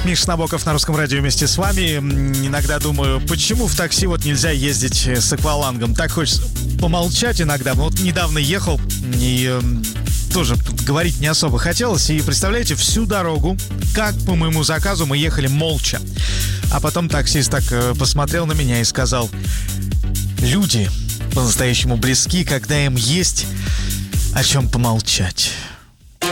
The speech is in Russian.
Миша Набоков на Русском радио вместе с вами. Иногда думаю, почему в такси вот нельзя ездить с аквалангом? Так хочется помолчать иногда. Вот недавно ехал и тоже говорить не особо хотелось. И представляете, всю дорогу, как по моему заказу, мы ехали молча. А потом таксист так посмотрел на меня и сказал: люди по-настоящему близки, когда им есть о чем помолчать.